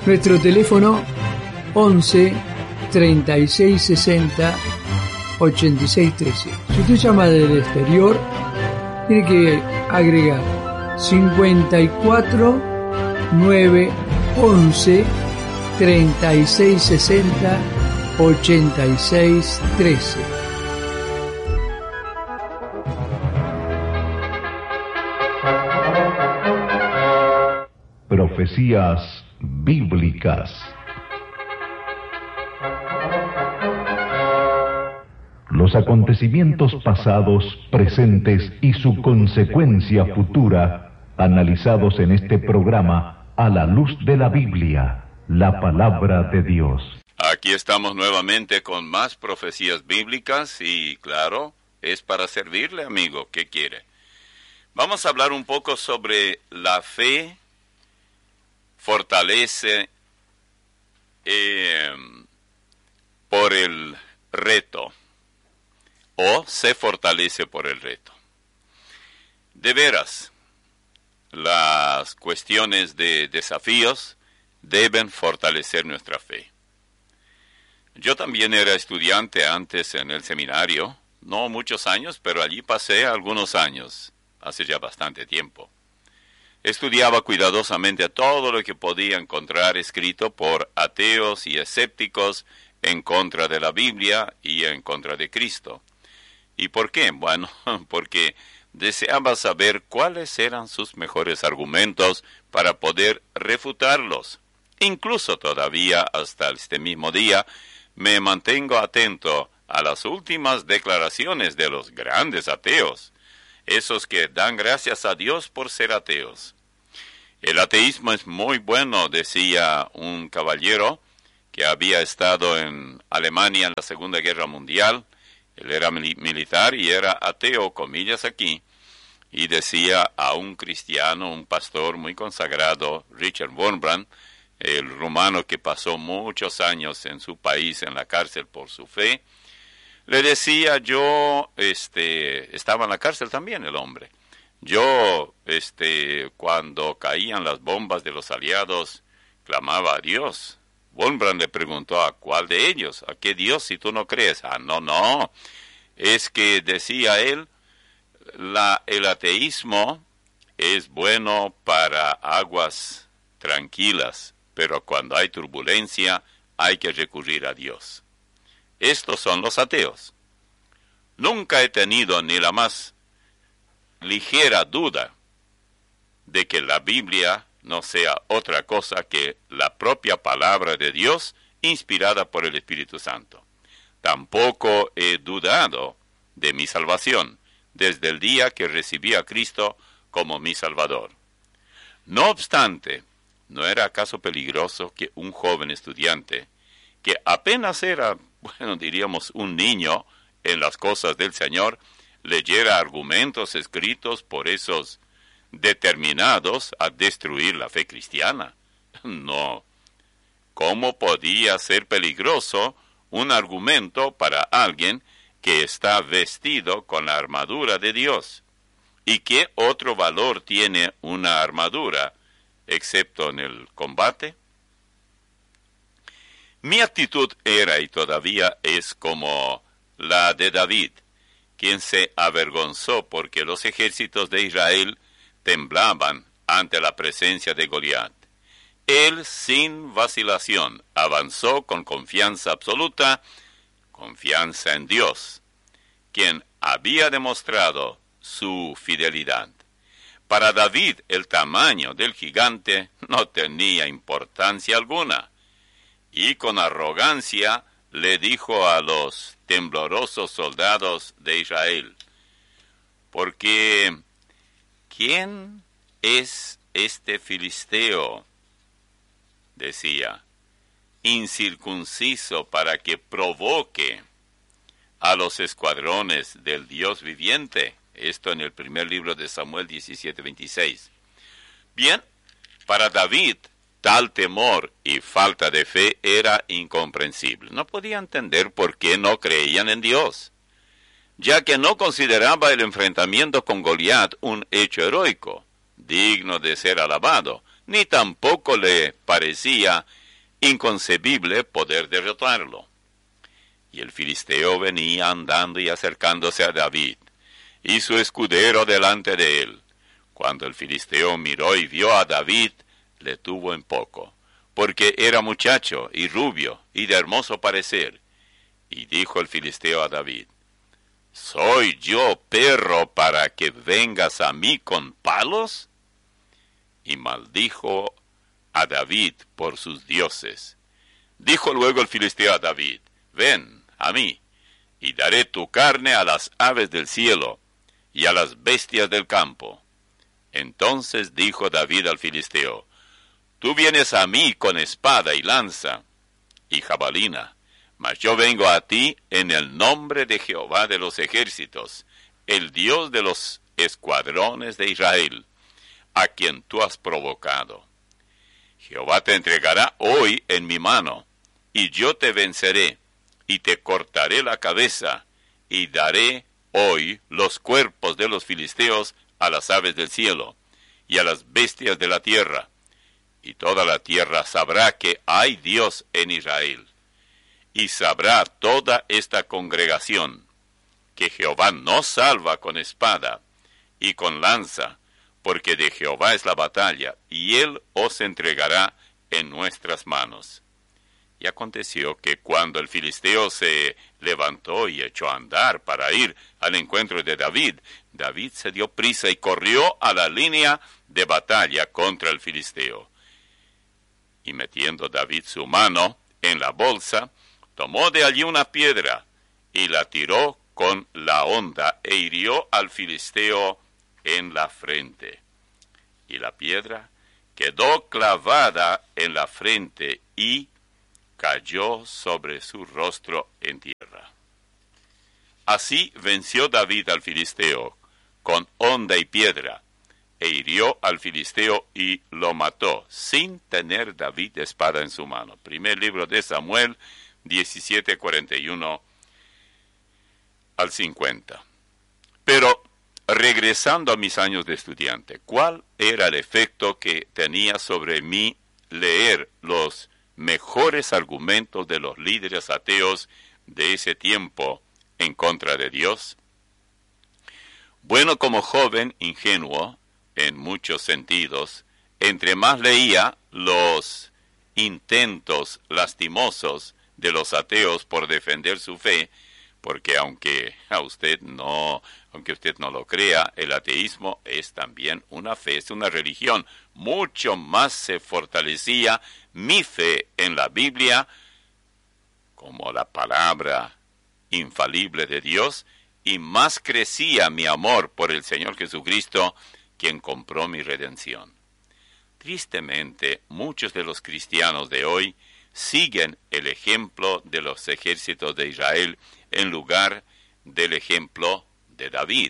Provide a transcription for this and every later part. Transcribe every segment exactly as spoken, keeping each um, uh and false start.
Nuestro teléfono once treinta y seis sesenta ochenta y seis trece. Si usted llama del exterior, tiene que agregar cincuenta y cuatro nueve once treinta y seis sesenta ochenta y seis trece. Profecías bíblicas. Los acontecimientos pasados, presentes y su consecuencia futura, analizados en este programa a la luz de la Biblia, la palabra de Dios. Aquí estamos nuevamente con más profecías bíblicas y, claro, es para servirle, amigo. ¿Qué quiere? Vamos a hablar un poco sobre la fe fortalece eh, por el reto, o se fortalece por el reto. De veras, las cuestiones de desafíos deben fortalecer nuestra fe. Yo también era estudiante antes en el seminario, no muchos años, pero allí pasé algunos años, hace ya bastante tiempo. Estudiaba cuidadosamente todo lo que podía encontrar escrito por ateos y escépticos en contra de la Biblia y en contra de Cristo. ¿Y por qué? Bueno, porque deseaba saber cuáles eran sus mejores argumentos para poder refutarlos. Incluso todavía hasta este mismo día me mantengo atento a las últimas declaraciones de los grandes ateos, esos que dan gracias a Dios por ser ateos. El ateísmo es muy bueno, decía un caballero que había estado en Alemania en la Segunda Guerra Mundial. Él era mil- militar y era ateo, comillas aquí, y decía a un cristiano, un pastor muy consagrado, Richard Wurmbrand, el rumano que pasó muchos años en su país en la cárcel por su fe, le decía yo, este, estaba en la cárcel también el hombre, yo, este, cuando caían las bombas de los aliados, clamaba a Dios. Wurmbrand le preguntó a cuál de ellos, a qué Dios si tú no crees. Ah, no, no, es que decía él, la, el ateísmo es bueno para aguas tranquilas, pero cuando hay turbulencia hay que recurrir a Dios. Estos son los ateos. Nunca he tenido ni la más ligera duda de que la Biblia no sea otra cosa que la propia palabra de Dios inspirada por el Espíritu Santo. Tampoco he dudado de mi salvación desde el día que recibí a Cristo como mi Salvador. No obstante, ¿no era acaso peligroso que un joven estudiante, que apenas era, bueno, diríamos un niño en las cosas del Señor, leyera argumentos escritos por esos determinados a destruir la fe cristiana? No. ¿Cómo podía ser peligroso un argumento para alguien que está vestido con la armadura de Dios? ¿Y qué otro valor tiene una armadura, excepto en el combate? Mi actitud era y todavía es como la de David, quien se avergonzó porque los ejércitos de Israel temblaban ante la presencia de Goliat. Él, sin vacilación, avanzó con confianza absoluta, confianza en Dios, quien había demostrado su fidelidad. Para David, el tamaño del gigante no tenía importancia alguna, y con arrogancia le dijo a los temblorosos soldados de Israel, porque ¿quién es este filisteo? Decía, incircunciso para que provoque a los escuadrones del Dios viviente. Esto en el primer libro de Samuel diecisiete veintiséis. Bien, para David, tal temor y falta de fe era incomprensible. No podía entender por qué no creían en Dios, ya que no consideraba el enfrentamiento con Goliat un hecho heroico, digno de ser alabado, ni tampoco le parecía inconcebible poder derrotarlo. Y el filisteo venía andando y acercándose a David, y su escudero delante de él. Cuando el filisteo miró y vio a David, le tuvo en poco, porque era muchacho y rubio y de hermoso parecer. Y dijo el filisteo a David: ¿Soy yo perro para que vengas a mí con palos? Y maldijo a David por sus dioses. Dijo luego el filisteo a David: Ven a mí, y daré tu carne a las aves del cielo y a las bestias del campo. Entonces dijo David al filisteo: Tú vienes a mí con espada y lanza y jabalina, mas yo vengo a ti en el nombre de Jehová de los ejércitos, el Dios de los escuadrones de Israel, a quien tú has provocado. Jehová te entregará hoy en mi mano, y yo te venceré, y te cortaré la cabeza, y daré hoy los cuerpos de los filisteos a las aves del cielo, y a las bestias de la tierra, y toda la tierra sabrá que hay Dios en Israel. Y sabrá toda esta congregación que Jehová no salva con espada y con lanza, porque de Jehová es la batalla, y él os entregará en nuestras manos. Y aconteció que cuando el filisteo se levantó y echó a andar para ir al encuentro de David, David se dio prisa y corrió a la línea de batalla contra el filisteo. Y metiendo David su mano en la bolsa, tomó de allí una piedra y la tiró con la honda e hirió al filisteo en la frente. Y la piedra quedó clavada en la frente y cayó sobre su rostro en tierra. Así venció David al filisteo con honda y piedra, e hirió al filisteo y lo mató, sin tener David espada en su mano. Primer libro de Samuel, diecisiete, cuarenta y uno al cincuenta. Pero, regresando a mis años de estudiante, ¿cuál era el efecto que tenía sobre mí leer los mejores argumentos de los líderes ateos de ese tiempo en contra de Dios? Bueno, como joven ingenuo, en muchos sentidos, entre más leía los intentos lastimosos de los ateos por defender su fe, porque aunque a usted no, aunque usted no lo crea, el ateísmo es también una fe, es una religión. Mucho más se fortalecía mi fe en la Biblia como la palabra infalible de Dios, y más crecía mi amor por el Señor Jesucristo, quien compró mi redención. Tristemente, muchos de los cristianos de hoy siguen el ejemplo de los ejércitos de Israel en lugar del ejemplo de David.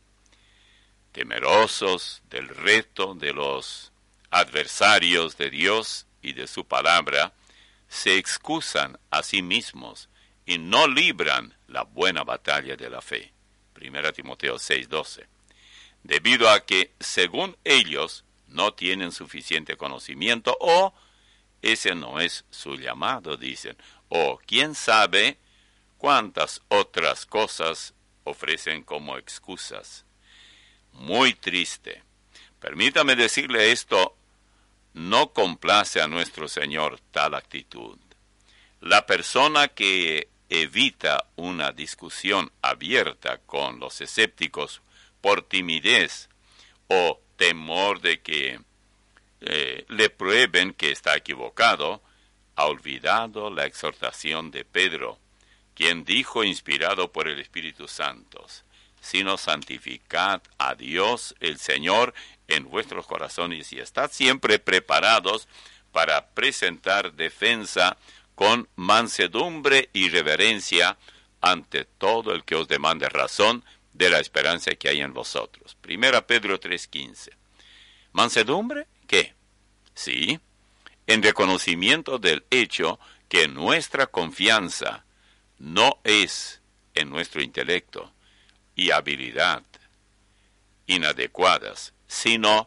Temerosos del reto de los adversarios de Dios y de su palabra, se excusan a sí mismos y no libran la buena batalla de la fe. Primera Timoteo seis, doce. Debido a que, según ellos, no tienen suficiente conocimiento, o ese no es su llamado, dicen, o quién sabe cuántas otras cosas ofrecen como excusas. Muy triste. Permítame decirle esto, no complace a nuestro Señor tal actitud. La persona que evita una discusión abierta con los escépticos por timidez o temor de que eh, le prueben que está equivocado, ha olvidado la exhortación de Pedro, quien dijo, inspirado por el Espíritu Santo: sino santificad a Dios el Señor en vuestros corazones y estad siempre preparados para presentar defensa con mansedumbre y reverencia ante todo el que os demande razón de la esperanza que hay en vosotros. Primera Pedro tres, quince. ¿Mansedumbre? ¿Qué? Sí, en reconocimiento del hecho que nuestra confianza no es en nuestro intelecto y habilidad inadecuadas, sino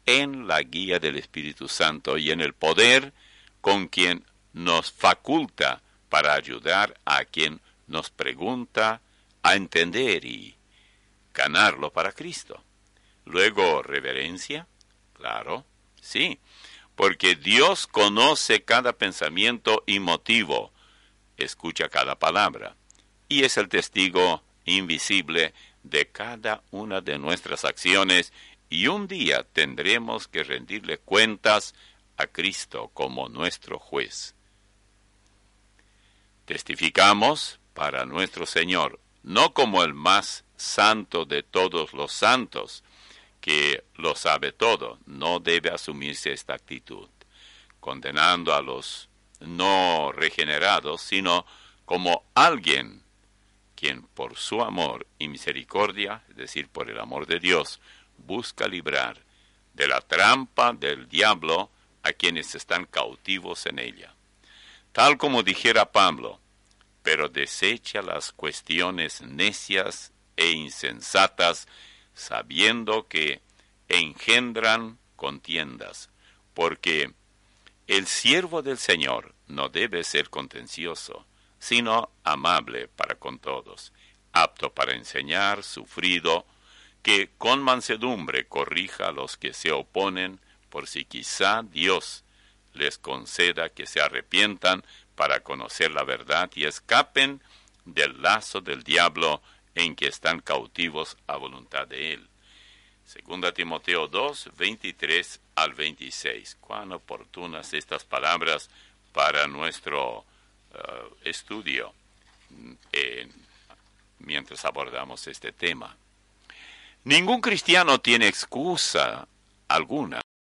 en la guía del Espíritu Santo y en el poder con quien nos faculta para ayudar a quien nos pregunta a entender y ganarlo para Cristo. Luego, reverencia, claro, sí, porque Dios conoce cada pensamiento y motivo, escucha cada palabra, y es el testigo invisible de cada una de nuestras acciones, y un día tendremos que rendirle cuentas a Cristo como nuestro juez. Testificamos para nuestro Señor, no como el más santo de todos los santos, que lo sabe todo. No debe asumirse esta actitud, condenando a los no regenerados, sino como alguien quien por su amor y misericordia, es decir, por el amor de Dios, busca librar de la trampa del diablo a quienes están cautivos en ella. Tal como dijera Pablo, pero desecha las cuestiones necias e insensatas, sabiendo que engendran contiendas, porque el siervo del Señor no debe ser contencioso, sino amable para con todos, apto para enseñar, sufrido, que con mansedumbre corrija a los que se oponen, por si quizá Dios les conceda que se arrepientan para conocer la verdad y escapen del lazo del diablo en que están cautivos a voluntad de él. Segunda Timoteo dos, veintitrés al veintiséis. Cuán oportunas estas palabras para nuestro uh, estudio eh, mientras abordamos este tema. Ningún cristiano tiene excusa alguna